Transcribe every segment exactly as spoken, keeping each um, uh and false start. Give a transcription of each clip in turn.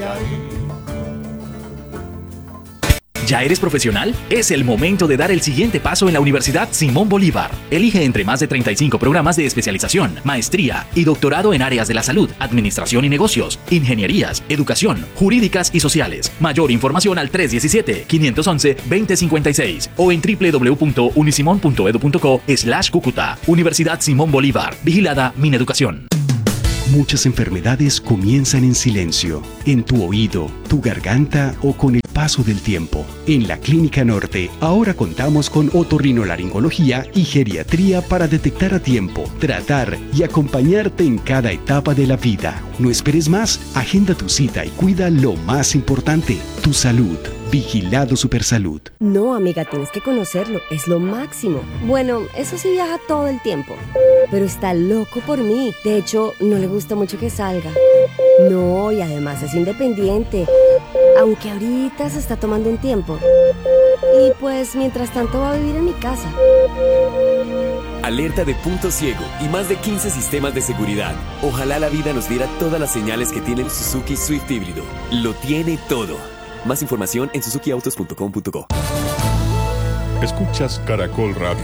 ¿Ya eres profesional? Es el momento de dar el siguiente paso en la Universidad Simón Bolívar. Elige entre más de treinta y cinco programas de especialización, maestría y doctorado en áreas de la salud, administración y negocios, ingenierías, educación, jurídicas y sociales. Mayor información al tres uno siete, cinco uno uno, dos cero cinco seis o en doble u doble u doble u punto unisimon punto edu punto co slash Cúcuta. Universidad Simón Bolívar. Vigilada Mineducación. Muchas enfermedades comienzan en silencio, en tu oído, tu garganta o con el paso del tiempo. En la Clínica Norte, ahora contamos con otorrinolaringología y geriatría para detectar a tiempo, tratar y acompañarte en cada etapa de la vida. No esperes más, agenda tu cita y cuida lo más importante, tu salud. Vigilado Supersalud. No, amiga, tienes que conocerlo, es lo máximo. Bueno, eso sí viaja todo el tiempo, pero está loco por mí. De hecho, no le gusta mucho que salga. No, y además es independiente, aunque ahorita se está tomando un tiempo. Y pues, mientras tanto va a vivir en mi casa. Alerta de punto ciego y más de quince sistemas de seguridad. Ojalá la vida nos diera todas las señales que tiene el Suzuki Swift híbrido. Lo tiene todo. Más información en suzuki autos punto com punto co. Escuchas Caracol Radio.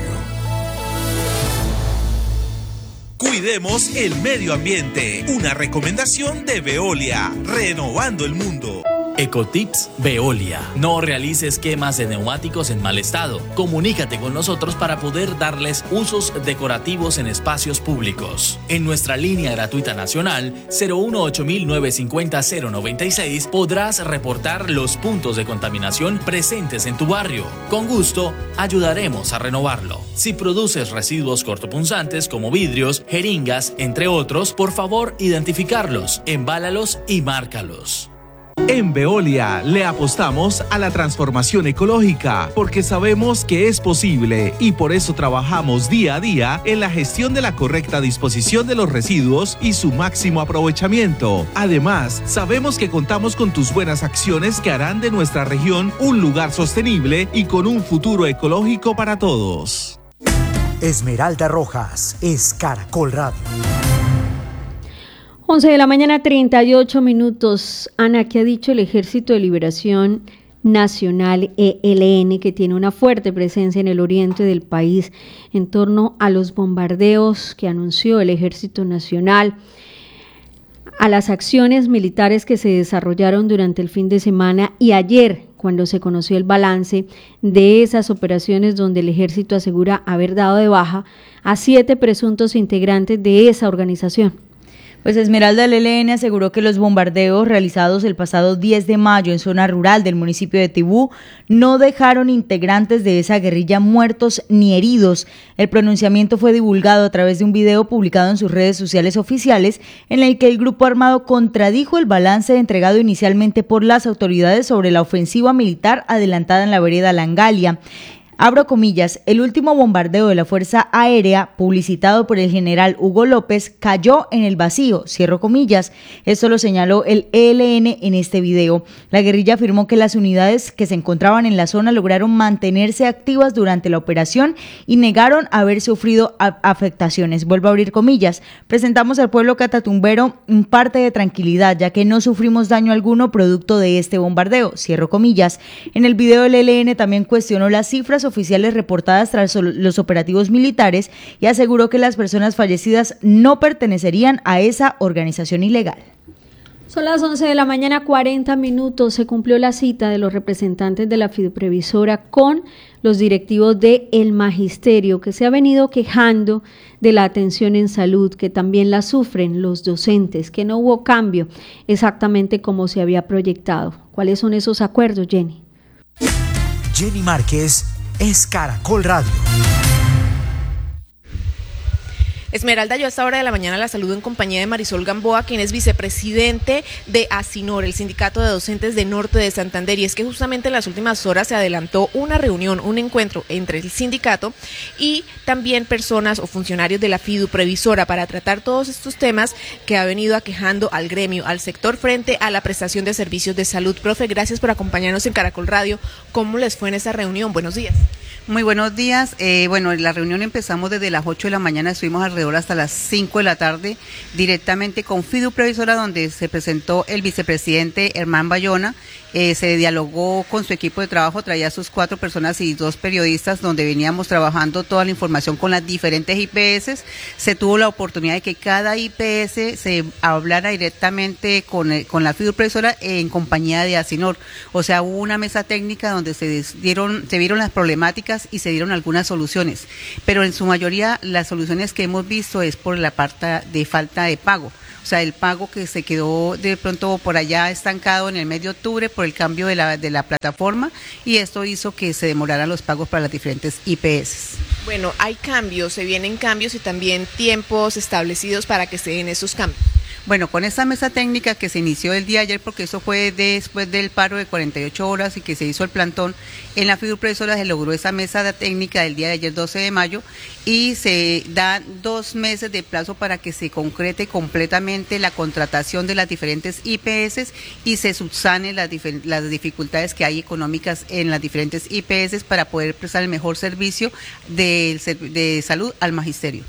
Cuidemos el medio ambiente. Una recomendación de Veolia. Renovando el mundo. Ecotips Veolia. No realices quemas de neumáticos en mal estado. Comunícate con nosotros para poder darles usos decorativos en espacios públicos. En nuestra línea gratuita nacional cero uno ocho nueve cinco cero cero nueve seis podrás reportar los puntos de contaminación presentes en tu barrio. Con gusto, ayudaremos a renovarlo. Si produces residuos cortopunzantes como vidrios, jeringas, entre otros, por favor identificarlos, embálalos y márcalos. En Veolia le apostamos a la transformación ecológica porque sabemos que es posible y por eso trabajamos día a día en la gestión de la correcta disposición de los residuos y su máximo aprovechamiento. Además, sabemos que contamos con tus buenas acciones que harán de nuestra región un lugar sostenible y con un futuro ecológico para todos. Esmeralda Rojas es Caracol Radio. once de la mañana, treinta y ocho minutos. Ana, ¿qué ha dicho el Ejército de Liberación Nacional E L N, que tiene una fuerte presencia en el oriente del país, en torno a los bombardeos que anunció el Ejército Nacional, a las acciones militares que se desarrollaron durante el fin de semana y ayer, cuando se conoció el balance de esas operaciones donde el Ejército asegura haber dado de baja a siete presuntos integrantes de esa organización? Pues Esmeralda, del E L N aseguró que los bombardeos realizados el pasado diez de mayo en zona rural del municipio de Tibú no dejaron integrantes de esa guerrilla muertos ni heridos. El pronunciamiento fue divulgado a través de un video publicado en sus redes sociales oficiales, en el que el grupo armado contradijo el balance entregado inicialmente por las autoridades sobre la ofensiva militar adelantada en la vereda Langalia. Abro comillas, el último bombardeo de la Fuerza Aérea, publicitado por el general Hugo López, cayó en el vacío, cierro comillas. Esto lo señaló el E L N en este video. La guerrilla afirmó que las unidades que se encontraban en la zona lograron mantenerse activas durante la operación y negaron haber sufrido a- afectaciones. Vuelvo a abrir comillas. Presentamos al pueblo catatumbero un parte de tranquilidad, ya que no sufrimos daño alguno producto de este bombardeo, cierro comillas. En el video el E L N también cuestionó las cifras oficiales reportadas tras los operativos militares y aseguró que las personas fallecidas no pertenecerían a esa organización ilegal. Son las once de la mañana, cuarenta minutos. Se cumplió la cita de los representantes de la fiduprevisora con los directivos de El Magisterio, que se ha venido quejando de la atención en salud, que también la sufren los docentes, que no hubo cambio exactamente como se había proyectado. ¿Cuáles son esos acuerdos, Jenny? Jenny Márquez es Caracol Radio. Esmeralda, yo a esta hora de la mañana la saludo en compañía de Marisol Gamboa, quien es vicepresidente de ASINOR, el Sindicato de Docentes de Norte de Santander, y es que justamente en las últimas horas se adelantó una reunión, un encuentro entre el sindicato y también personas o funcionarios de la fiduprevisora para tratar todos estos temas que ha venido aquejando al gremio, al sector frente a la prestación de servicios de salud. Profe, gracias por acompañarnos en Caracol Radio. ¿Cómo les fue en esa reunión? Buenos días. Muy buenos días. Eh, bueno, la reunión empezamos desde las ocho de la mañana, estuvimos alrededor hasta las cinco de la tarde, directamente con Fidu Previsora, donde se presentó el vicepresidente Herman Bayona. Eh, se dialogó con su equipo de trabajo, traía a sus cuatro personas y dos periodistas, donde veníamos trabajando toda la información con las diferentes I P S. Se tuvo la oportunidad de que cada I P S se hablara directamente con, el, con la Fidu Previsora en compañía de Asinor. O sea, hubo una mesa técnica donde se dieron, se vieron las problemáticas y se dieron algunas soluciones, pero en su mayoría las soluciones que hemos visto es por la parte de falta de pago. O sea, el pago que se quedó de pronto por allá estancado en el mes de octubre por el cambio de la, de la plataforma, y esto hizo que se demoraran los pagos para las diferentes I P S. Bueno, hay cambios, se vienen cambios y también tiempos establecidos para que se den esos cambios. Bueno, con esta mesa técnica que se inició el día de ayer, porque eso fue después del paro de cuarenta y ocho horas y que se hizo el plantón, en la Fidu Previsora se logró esa mesa técnica del día de ayer, doce de mayo, y se dan dos meses de plazo para que se concrete completamente la contratación de las diferentes I P S y se subsane las, las dificultades que hay económicas en las diferentes I P S para poder prestar el mejor servicio de, de salud al magisterio.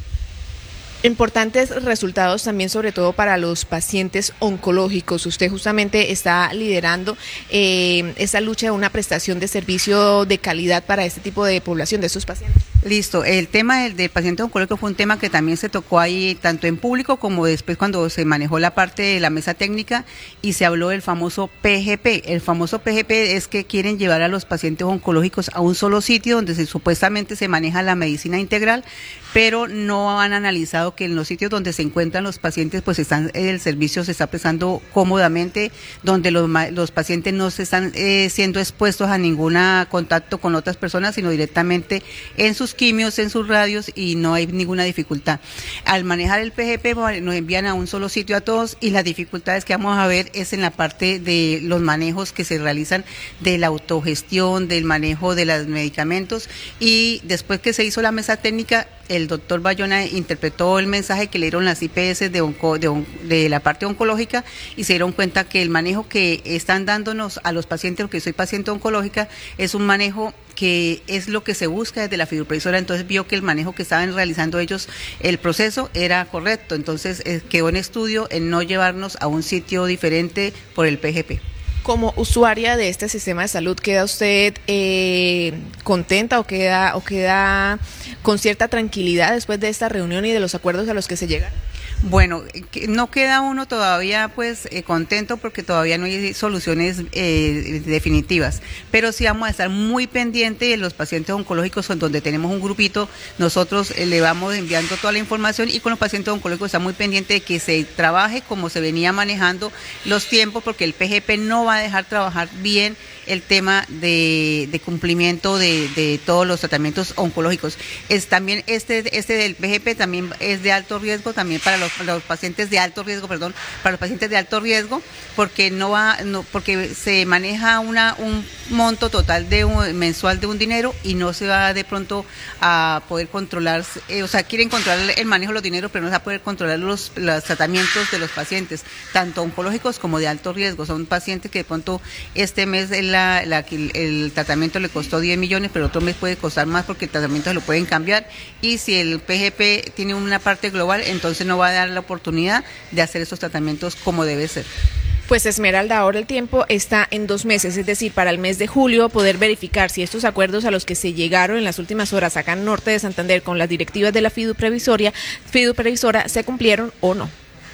Importantes resultados también, sobre todo para los pacientes oncológicos. Usted justamente está liderando eh, esa lucha de una prestación de servicio de calidad para este tipo de población, de estos pacientes. Listo, el tema del, del paciente oncológico fue un tema que también se tocó ahí, tanto en público como después cuando se manejó la parte de la mesa técnica y se habló del famoso P G P. El famoso P G P es que quieren llevar a los pacientes oncológicos a un solo sitio donde se, supuestamente se maneja la medicina integral, pero no han analizado que en los sitios donde se encuentran los pacientes, pues están, el servicio se está prestando cómodamente, donde los, los pacientes no se están eh, siendo expuestos a ningún contacto con otras personas, sino directamente en sus quimios, en sus radios, y no hay ninguna dificultad. Al manejar el P G P nos envían a un solo sitio a todos, y las dificultades que vamos a ver es en la parte de los manejos que se realizan de la autogestión, del manejo de los medicamentos, y después que se hizo la mesa técnica, el doctor Bayona interpretó el mensaje que le dieron las I P S de, onco, de, on, de la parte oncológica, y se dieron cuenta que el manejo que están dándonos a los pacientes, porque soy paciente oncológica, es un manejo que es lo que se busca desde la Fidu Previsora. Entonces vio que el manejo que estaban realizando ellos, el proceso era correcto, entonces eh, quedó en estudio en no llevarnos a un sitio diferente por el P G P. Como usuaria de este sistema de salud, ¿queda usted eh, contenta o queda, o queda con cierta tranquilidad después de esta reunión y de los acuerdos a los que se llegan? Bueno, no queda uno todavía pues eh, contento porque todavía no hay soluciones eh, definitivas, pero sí vamos a estar muy pendientes de los pacientes oncológicos, donde tenemos un grupito, nosotros eh, le vamos enviando toda la información, y con los pacientes oncológicos está muy pendiente de que se trabaje como se venía manejando los tiempos, porque el P G P no va a dejar trabajar bien el tema de, de cumplimiento de, de todos los tratamientos oncológicos. Es también este, este del P G P también es de alto riesgo, también para los, los pacientes de alto riesgo, perdón, para los pacientes de alto riesgo, porque no va, no, porque se maneja una un monto total de un, mensual de un dinero, y no se va de pronto a poder controlar, eh, o sea, quieren controlar el manejo de los dineros, pero no se va a poder controlar los, los tratamientos de los pacientes, tanto oncológicos como de alto riesgo. Son pacientes que de pronto este mes la, la, el, el tratamiento le costó diez millones, pero otro mes puede costar más porque el tratamiento se lo pueden cambiar, y si el P G P tiene una parte global, entonces no va a dar la oportunidad de hacer esos tratamientos como debe ser. Pues Esmeralda, ahora el tiempo está en dos meses, es decir, para el mes de julio poder verificar si estos acuerdos a los que se llegaron en las últimas horas acá en Norte de Santander con las directivas de la Fidu Previsoria, Fidu Previsora se cumplieron o no.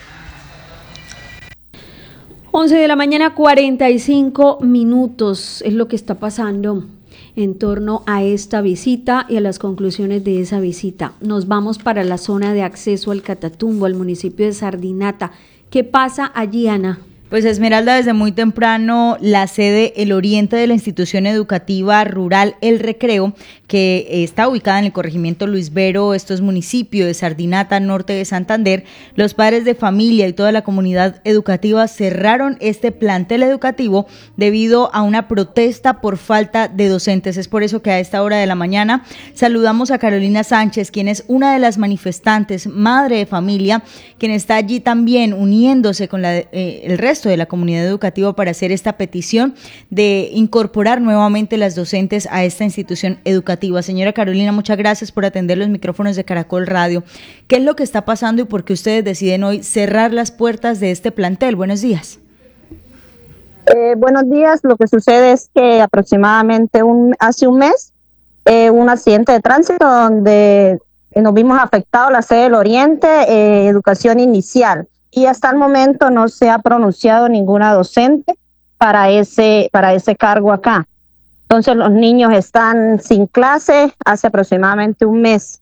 once de la mañana, cuarenta y cinco minutos es lo que está pasando en torno a esta visita y a las conclusiones de esa visita. Nos vamos para la zona de acceso al Catatumbo, al municipio de Sardinata. ¿Qué pasa allí, Ana? Pues Esmeralda, desde muy temprano la sede El Oriente de la institución educativa rural El Recreo, que está ubicada en el corregimiento Luis Vero, estos municipios de Sardinata, norte de Santander, los padres de familia y toda la comunidad educativa cerraron este plantel educativo debido a una protesta por falta de docentes. Es por eso que a esta hora de la mañana saludamos a Carolina Sánchez, quien es una de las manifestantes, madre de familia, quien está allí también uniéndose con la, eh, el resto resto de la comunidad educativa para hacer esta petición de incorporar nuevamente las docentes a esta institución educativa. Señora Carolina, muchas gracias por atender los micrófonos de Caracol Radio. ¿Qué es lo que está pasando y por qué ustedes deciden hoy cerrar las puertas de este plantel? Buenos días. Eh, buenos días. Lo que sucede es que aproximadamente un, hace un mes eh, un accidente de tránsito donde nos vimos afectados la sede del Oriente, eh, educación inicial, y hasta el momento no se ha pronunciado ninguna docente para ese, para ese cargo acá. Entonces los niños están sin clase hace aproximadamente un mes.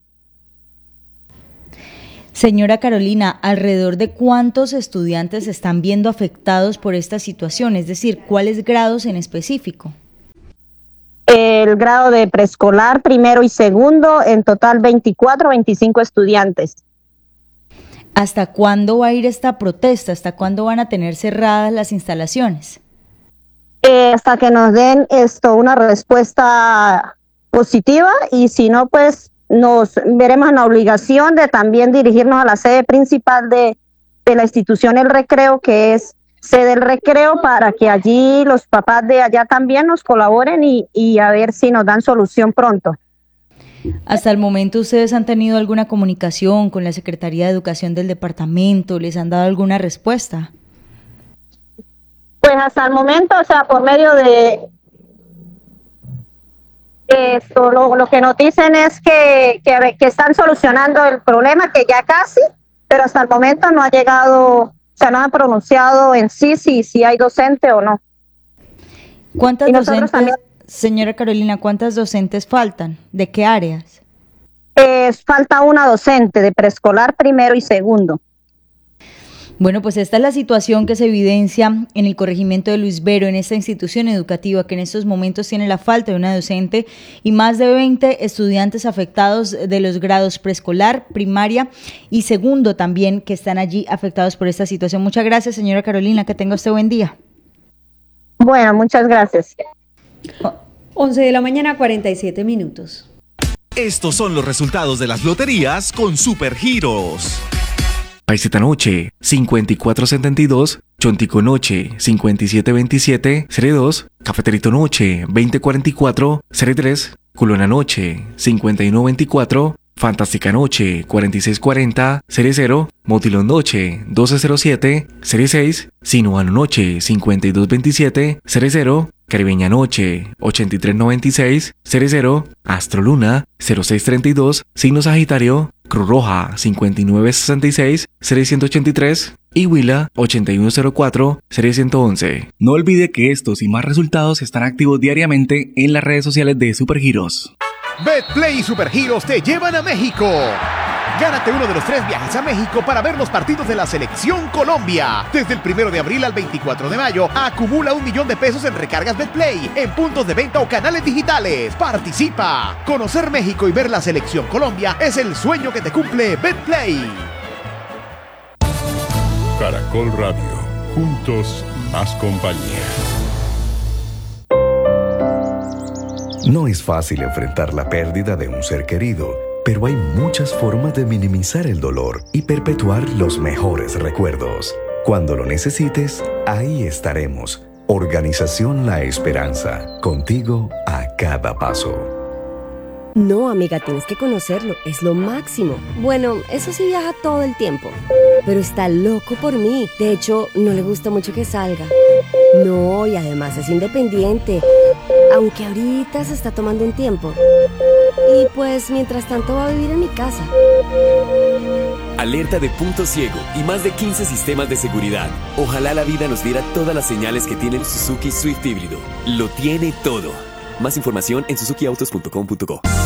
Señora Carolina, ¿alrededor de cuántos estudiantes se están viendo afectados por esta situación? Es decir, ¿cuáles grados en específico? El grado de preescolar, primero y segundo, en total veinticuatro, veinticinco estudiantes. ¿Hasta cuándo va a ir esta protesta? ¿Hasta cuándo van a tener cerradas las instalaciones? Eh, hasta que nos den esto una respuesta positiva, y si no, pues nos veremos en la obligación de también dirigirnos a la sede principal de, de la institución El Recreo, que es sede del Recreo, para que allí los papás de allá también nos colaboren y, y a ver si nos dan solución pronto. Hasta el momento, ¿ustedes han tenido alguna comunicación con la Secretaría de Educación del departamento? ¿Les han dado alguna respuesta? Pues hasta el momento, o sea, por medio de esto, lo, lo que nos dicen es que, que, que están solucionando el problema, que ya casi, pero hasta el momento no ha llegado. O sea, no han pronunciado en sí si, si hay docente o no. ¿Cuántas docentes, también, señora Carolina, cuántas docentes faltan? ¿De qué áreas? Eh, falta una docente de preescolar, primero y segundo. Bueno, pues esta es la situación que se evidencia en el corregimiento de Luis Vero, en esta institución educativa que en estos momentos tiene la falta de una docente y más de veinte estudiantes afectados de los grados preescolar, primaria y segundo también, que están allí afectados por esta situación. Muchas gracias, señora Carolina, que tenga usted buen día. Bueno, muchas gracias. once de la mañana, cuarenta y siete minutos. Estos son los resultados de las loterías con Supergiros. Paiseta Noche, cincuenta y cuatro setenta y dos, Chontico Noche, cincuenta y siete veintisiete, Serie dos, Cafeterito Noche, veinte cuarenta y cuatro, Serie tres, Culona Noche, cincuenta y uno veinticuatro, Fantástica Noche, cuarenta y seis cuarenta, Serie cero, Motilón Noche, doce cero siete, Serie seis, Sinuano Noche, cincuenta y dos veintisiete, Serie cero, Caribeña Noche, ochenta y tres noventa y seis, Serie cero, Astro Luna, cero seis treinta y dos, Signo Sagitario, Cruz Roja, cincuenta y nueve sesenta y seis, Serie ciento ochenta y tres, y Huila, ochenta y uno cero cuatro, Serie ciento once. No olvide que estos y más resultados están activos diariamente en las redes sociales de Supergiros. Betplay y Supergiros te llevan a México. Gánate uno de los tres viajes a México para ver los partidos de la Selección Colombia. Desde el primero de abril al veinticuatro de mayo, acumula un millón de pesos en recargas Betplay, en puntos de venta o canales digitales. ¡Participa! Conocer México y ver la Selección Colombia es el sueño que te cumple Betplay. Caracol Radio. Juntos, más compañía. No es fácil enfrentar la pérdida de un ser querido, pero hay muchas formas de minimizar el dolor y perpetuar los mejores recuerdos. Cuando lo necesites, ahí estaremos. Organización La Esperanza, contigo a cada paso. No, amiga, tienes que conocerlo, es lo máximo. Bueno, eso sí viaja todo el tiempo, pero está loco por mí. De hecho, no le gusta mucho que salga. No, y además es independiente, aunque ahorita se está tomando un tiempo. Y pues, mientras tanto va a vivir en mi casa. Alerta de punto ciego y más de quince sistemas de seguridad. Ojalá la vida nos diera todas las señales que tiene el Suzuki Swift híbrido. Lo tiene todo. Más información en suzuki autos punto com punto co.